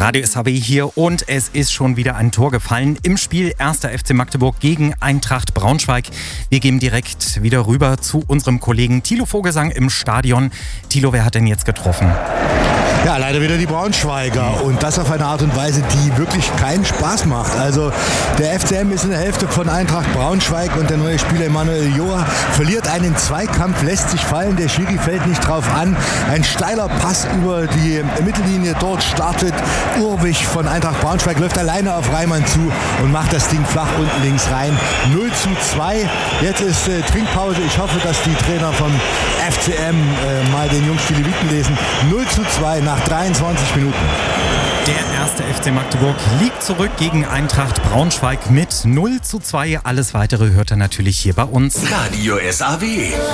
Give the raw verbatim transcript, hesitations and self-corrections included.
Radio S H W hier und es ist schon wieder ein Tor gefallen im Spiel erster F C Magdeburg gegen Eintracht Braunschweig. Wir gehen direkt wieder rüber zu unserem Kollegen Thilo Vogelsang im Stadion. Thilo, wer hat denn jetzt getroffen? Ja, leider wieder die Braunschweiger und das auf eine Art und Weise, die wirklich keinen Spaß macht. Also der F C M ist in der Hälfte von Eintracht Braunschweig und der neue Spieler Emanuel Joa verliert einen Zweikampf, lässt sich fallen, der Schiri fällt nicht drauf an. Ein steiler Pass über die Mittellinie, dort startet Urwig von Eintracht Braunschweig, läuft alleine auf Reimann zu und macht das Ding flach unten links rein. null zu zwei, jetzt ist äh, Trinkpause. Ich hoffe, dass die Trainer vom F C M äh, mal den Jungs die Leviten lesen. null zu zwei nach dreiundzwanzig Minuten. Der erste F C Magdeburg liegt zurück gegen Eintracht Braunschweig mit null zu zwei. Alles Weitere hört er natürlich hier bei uns. Radio S A W.